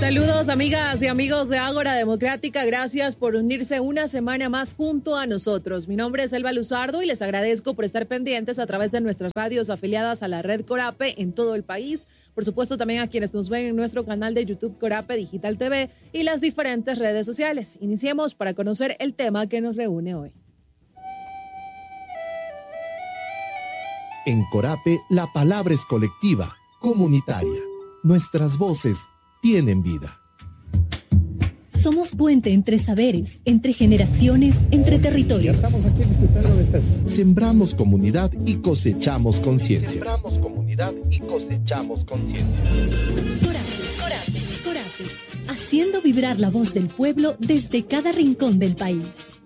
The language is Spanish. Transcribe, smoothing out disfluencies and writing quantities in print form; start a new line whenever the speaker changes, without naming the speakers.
Saludos amigas y amigos de Ágora Democrática, gracias por unirse una semana más junto a nosotros. Mi nombre es Elba Luzardo y les agradezco por estar pendientes a través de nuestras radios afiliadas a la red Corape en todo el país. Por supuesto también a quienes nos ven en nuestro canal de YouTube Corape Digital TV y las diferentes redes sociales. Iniciemos para conocer el tema que nos reúne hoy.
En Corape la palabra es colectiva, comunitaria. Nuestras voces tienen vida.
Somos puente entre saberes, entre generaciones, entre territorios.
Ya estamos aquí disfrutando de estas. Sembramos comunidad y cosechamos conciencia.
Corape, haciendo vibrar la voz del pueblo desde cada rincón del país.